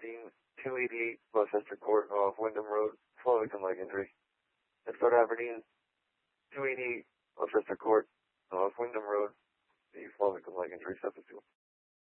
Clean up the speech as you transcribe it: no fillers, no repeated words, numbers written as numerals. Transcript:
Aberdeen, 288 Westchester Court off Wyndham Road, fall victim leg injury. Escort Aberdeen, 288 Westchester Court off Wyndham Road, the fall victim leg injury, 7-2.